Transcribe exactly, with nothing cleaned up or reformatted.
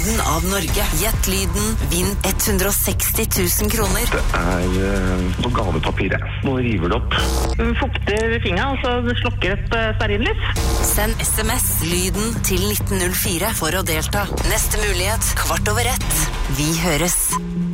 Av Norge. Gjett lyden, vinn ett hundre og seksti tusen kroner. Det er uh, på gavepapiret. Nå river det opp. Fukter fingra, og så slokker et uh, stearinlys. Send sms lyden til nitten null fire for å delta. Neste mulighet, kvart over ett. Vi høres.